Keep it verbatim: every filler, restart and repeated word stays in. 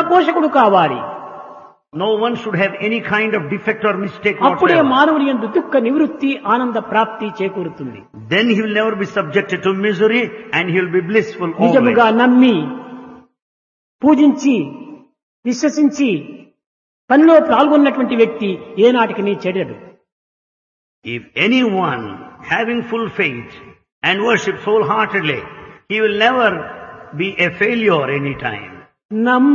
గుణపోషకుడు కావాలి. No one should have any kind of defect or mistake అప్పుడే whatsoever. మానవుని యందు దుఃఖ నివృత్తి ఆనంద ప్రాప్తి చేకూరుతుంది. Then he will never be subjected to misery and he will be blissful నిజముగా always. నమ్మి పూజించి విశ్వసించి పనిలో పాల్గొన్నటువంటి వ్యక్తి ఏనాటికి నీ చెడడు. If anyone having full faith and worship wholeheartedly, he will never be a failure any time. నమ్మ